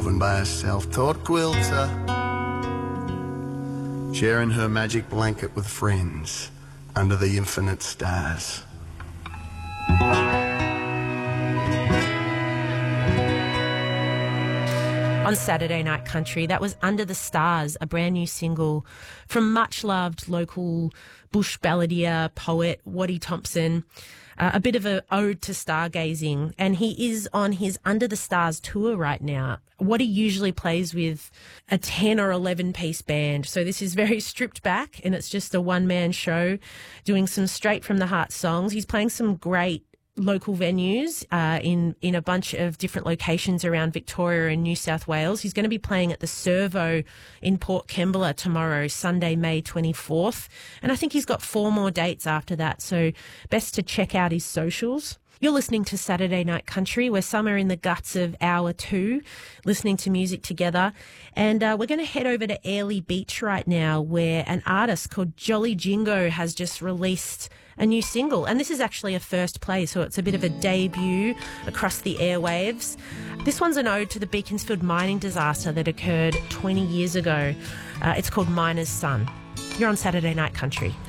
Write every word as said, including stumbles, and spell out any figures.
woven by a self-taught quilter, sharing her magic blanket with friends under the infinite stars. On Saturday Night Country, that was Under the Stars, a brand new single from much-loved local bush balladeer poet Waddy Thompson, uh, a bit of an ode to stargazing, and he is on his Under the Stars tour right now. Waddy usually plays with a ten or eleven piece band, so this is very stripped back, and it's just a one-man show doing some straight-from-the-heart songs. He's playing some great local venues uh, in in a bunch of different locations around Victoria and New South Wales. He's going to be playing at the Servo in Port Kembla tomorrow, Sunday, May twenty-fourth. And I think he's got four more dates after that, so best to check out his socials. You're listening to Saturday Night Country. We're somewhere in the guts of hour two, listening to music together. And uh, we're going to head over to Airlie Beach right now, where an artist called Jolly Jingo has just released a new single. And this is actually a first play, so it's a bit of a debut across the airwaves. This one's an ode to the Beaconsfield mining disaster that occurred twenty years ago. Uh, it's called Miner's Son. You're on Saturday Night Country.